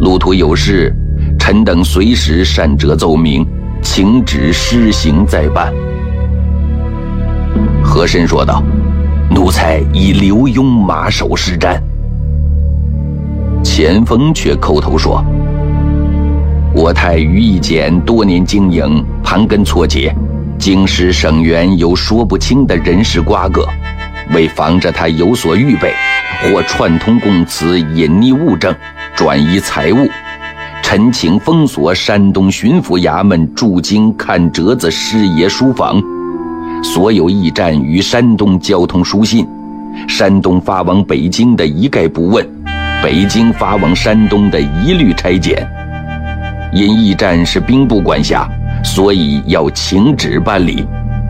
路途有事，臣等随时善者奏明，请旨施行再办。和珅说道：奴才以刘墉马首是瞻。钱锋却叩头说：我太于义简多年经营，盘根错节，京师省员有说不清的人事瓜葛，为防着他有所预备，或串通供词，隐匿物证，转移财物，臣请封锁山东巡抚衙门驻京看折子师爷书房，所有驿站与山东交通书信，山东发往北京的一概不问，北京发往山东的一律拆检。因驿站是兵部管辖，所以要请旨办理。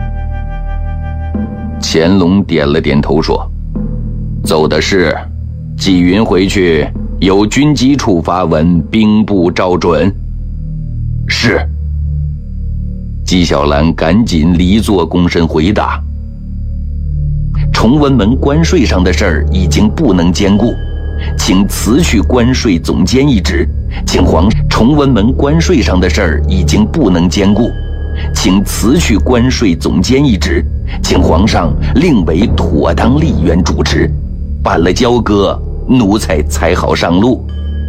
乾隆点了点头说：奏的是，纪云回去由军机处发文，兵部照准。是。纪晓岚赶紧离座躬身回答：崇文门关税上的事儿已经不能兼顾，请辞去关税总监一职，请皇崇文门关税上的事儿已经不能兼顾，请辞去关税总监一职，请皇上另为妥当吏员主持，办了交割，奴才才好上路。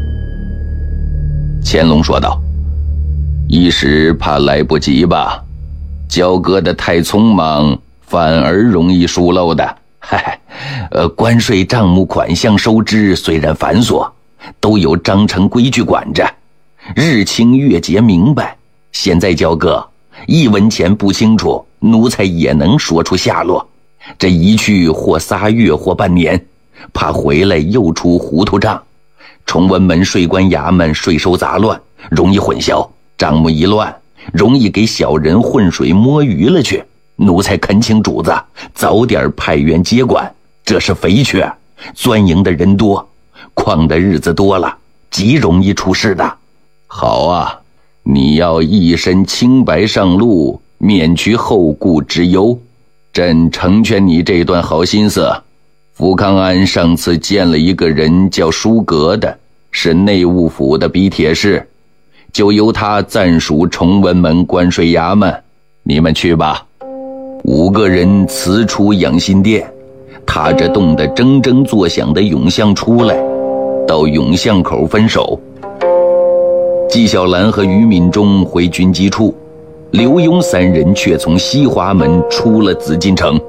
乾隆说道：一时怕来不及吧，交割的太匆忙，反而容易疏漏的。关税账目款项收支虽然繁琐，都有章程规矩管着，日清月节明白。现在交割，一文钱不清楚，奴才也能说出下落。这一去或3月或半年，怕回来又出糊涂账。崇文门税关衙门税收杂乱，容易混淆，账目一乱，容易给小人浑水摸鱼了去。奴才恳请主子早点派员接管，这是肥缺，钻营的人多，旷的日子多了，极容易出事的。好啊，你要一身清白上路，免去后顾之忧，朕成全你这段好心思。福康安上次见了一个人叫舒格的，是内务府的笔帖式，就由他暂署崇文门关税衙门，你们去吧。5个人辞出养心殿，踏着冻得铮铮作响的永巷出来，到永巷口分手。纪晓岚和于敏中回军机处，刘墉3人却从西华门出了紫禁城。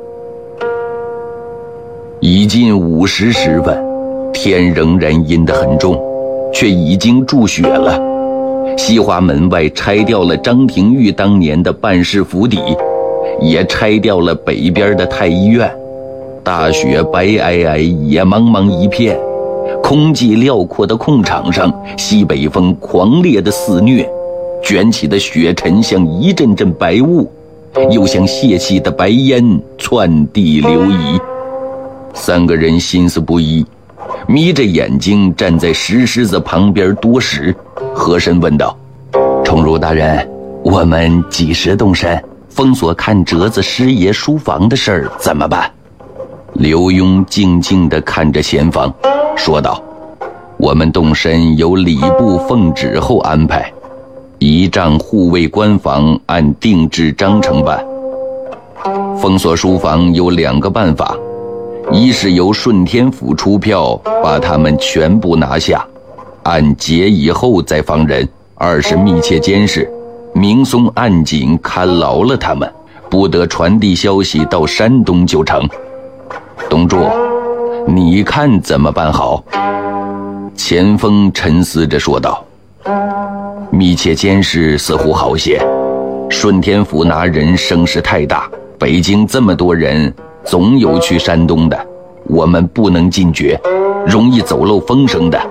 已近午时时分，天仍然阴得很重，却已经注雪了。西华门外拆掉了张廷玉当年的办事府邸，也拆掉了北边的太医院。大雪白皑皑，野茫茫一片，空寂辽阔的空场上，西北风狂烈的肆虐，卷起的雪尘像一阵阵白雾，又像泄气的白烟，窜地流移。3个人心思不一，眯着眼睛站在石狮子旁边多时。和珅问道：崇儒大人，我们几时动身？封锁看折子师爷书房的事儿怎么办？刘墉静静地看着前方，说道：我们动身由礼部奉旨后安排，仪仗护卫官房按定制章程办。封锁书房有2个办法，一是由顺天府出票把他们全部拿下，按节以后再放人；二是密切监视，明松暗紧看牢了他们，不得传递消息到山东就成。董柱，你看怎么办好？钱锋沉思着说道：密切监视似乎好些，顺天府拿人声势太大，北京这么多人，总有去山东的，我们不能禁绝，容易走漏风声的。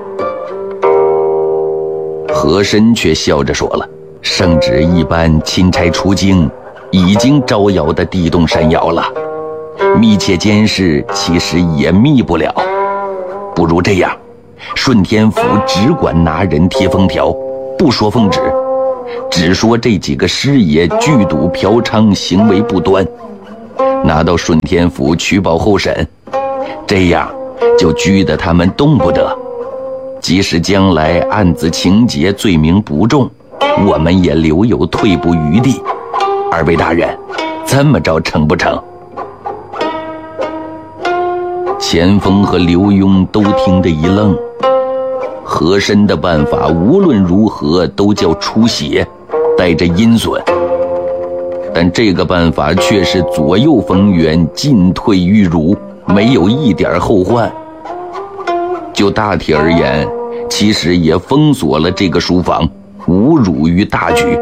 和珅却笑着说了：圣旨一般钦差出京，已经招摇的地动山摇了，密切监视其实也密不了。不如这样，顺天府只管拿人贴封条，不说奉旨，只说这几个师爷聚赌嫖娼，行为不端，拿到顺天府取保候审，这样就拘得他们动不得。 即使将来案子情节罪名不重，我们也留有退步余地。二位大人，这么着成不成？”钱锋和刘墉都听得一愣。和珅的办法无论如何都叫出血，带着阴损，但这个办法却是左右逢源，进退于儒，没有一点后患。就大体而言，其实也封锁了这个书房，无辱于大局。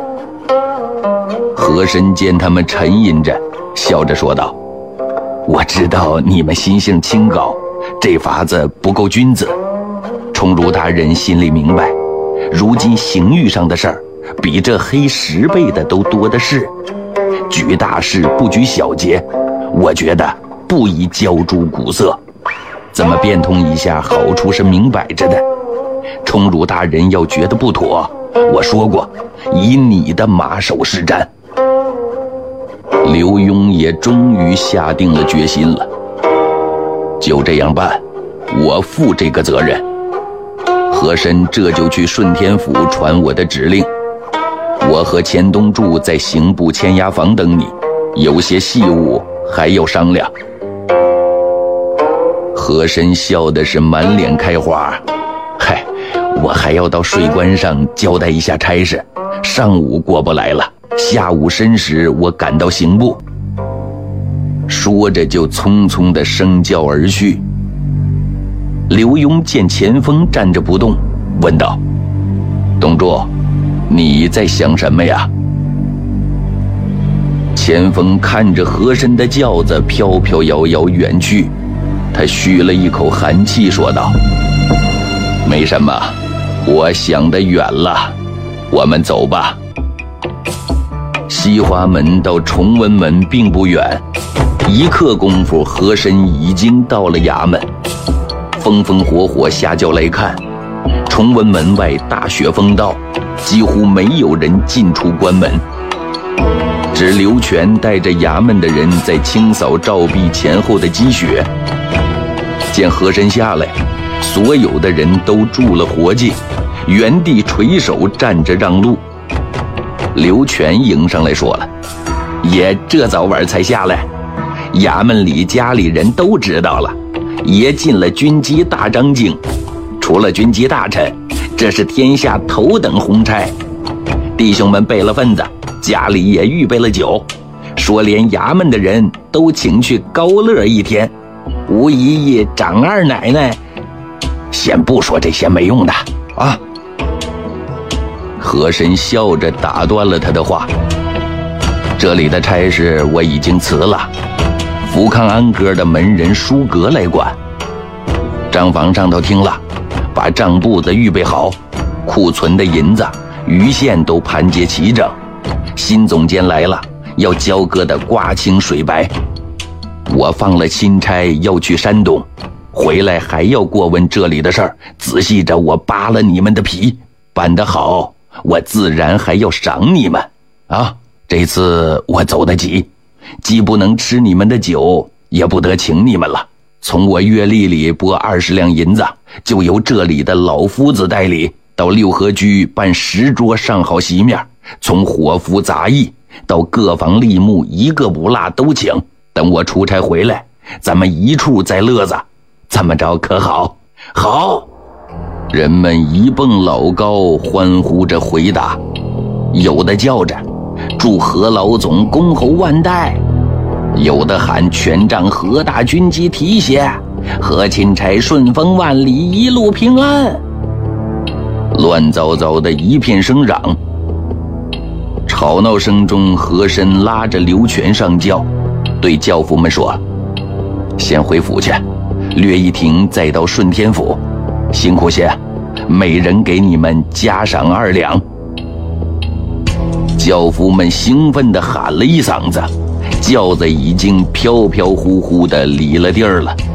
和珅见他们沉吟着，笑着说道：“我知道你们心性清高，这法子不够君子。崇儒大人心里明白，如今刑狱上的事儿，比这黑10倍的都多的是。举大事不举小节，我觉得不宜浇筑古色。怎么变通一下，好处是明摆着的。崇儒大人要觉得不妥，我说过，以你的马首是瞻。”刘墉也终于下定了决心了，就这样办，我负这个责任。和珅这就去顺天府传我的指令，我和钱东柱在刑部签押房等你，有些细务还要商量。和珅笑的是满脸开花，嗨，我还要到税关上交代一下差事，上午过不来了，下午申时我赶到刑部。说着就匆匆地升轿而去。刘墉见钱锋站着不动，问道：“东柱，你在想什么呀？”钱锋看着和珅的轿子飘飘摇摇远去，他吁了一口寒气，说道：“没什么，我想得远了，我们走吧。”西华门到崇文门并不远，一刻功夫，和珅已经到了衙门。风风火火下轿来看，崇文门外大雪封道，几乎没有人进出关门。只刘全带着衙门的人在清扫照壁前后的积雪。见和珅下来，所有的人都住了活计，原地垂手站着让路。刘全迎上来说了：“爷这早晚才下来，衙门里家里人都知道了，爷进了军机大章京，除了军机大臣，这是天下头等红差。弟兄们备了份子，家里也预备了酒，说连衙门的人都请去高乐一天。吴姨姨、长二奶奶，先不说这些没用的啊。”和珅笑着打断了他的话：“这里的差事我已经辞了，福康安阁的门人舒阁来管。账房上头听了，把账簿子预备好，库存的银子、余线都盘结齐整。新总监来了，要交割的挂清水白。我放了钦差要去山东，回来还要过问这里的事儿，仔细着我扒了你们的皮，办得好，我自然还要赏你们啊！这次我走得急，既不能吃你们的酒，也不得请你们了。从我月例里拨20两银子，就由这里的老夫子代理，到六合居办10桌上好席面，从伙服杂役到各房吏目，一个不落都请。等我出差回来，咱们一处再乐子，这么着可好？好！人们一蹦老高，欢呼着回答，有的叫着祝何老总恭候万代，有的喊全仗何大军机提携，何钦差顺风万里，一路平安。乱糟糟的一片声嚷，吵闹声中，和珅拉着刘全上轿，对轿夫们说：“先回府去，略一停再到顺天府，辛苦些，每人给你们加赏2两。”轿夫们兴奋地喊了一嗓子，轿子已经飘飘忽忽地离了地儿了。